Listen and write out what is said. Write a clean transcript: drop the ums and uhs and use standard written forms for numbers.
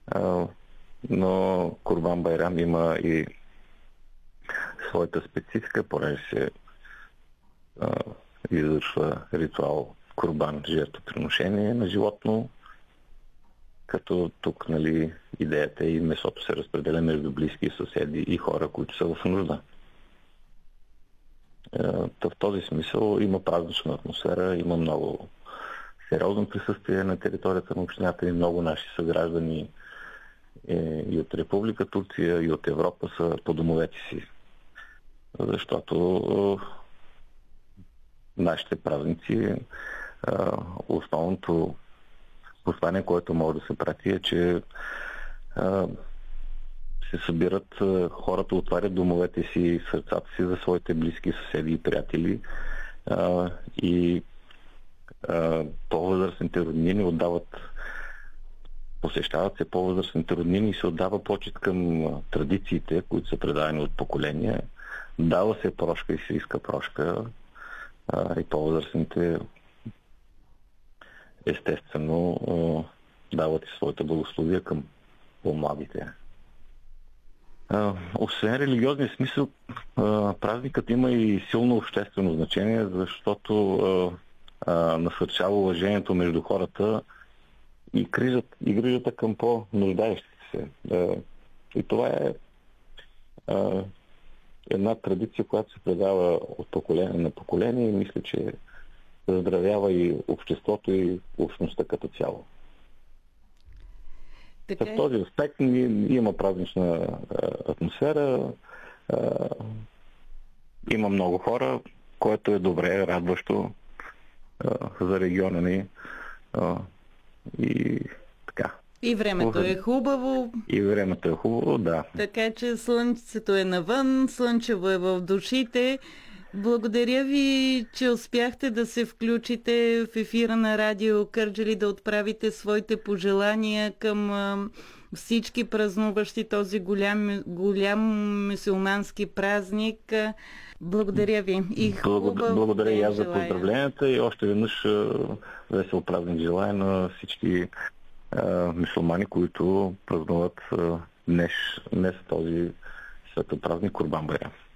Но Курбан Байрам има и своята специфика, понеже се извършва ритуал Курбан, жертвоприношение на животно, като тук, идеята и месото се разпределя между близки съседи и хора, които са в нужда. В този смисъл има празнична атмосфера, има много сериозно присъствие на територията на общината и много наши съграждани и от Република Турция, и от Европа са по домовете си. Защото нашите празници, основното послание, което може да се прати е, че се събират хората, отварят домовете си и сърцата си за своите близки съседи и приятели и по-възрастните роднини посещават се по-възрастните роднини и се отдава почет към традициите, които са предадени от поколения. Дава се прошка и се иска прошка и по-възрастните естествено дават и своята благословия към по-младите. Освен религиозния смисъл, празникът има и силно обществено значение, защото насърчава уважението между хората и грижата към по-нуждаещите се. И това е една традиция, която се предава от поколение на поколение и мисля, че заздравява и обществото и общността като цяло. В този аспект има празнична атмосфера, има много хора, което е добре, радващо за региона ни и така. И времето е хубаво. И времето е хубаво, да. Така че слънцето е навън, слънчево е в душите. Благодаря ви, че успяхте да се включите в ефира на Радио Кърджали, да отправите своите пожелания към всички празнуващи този голям мюсюлмански празник. Благодаря ви. И благодаря и аз за поздравленията и още веднъж весел празник желая на всички мюсюлмани, които празнуват днес този светъл празник Курбан Байрам.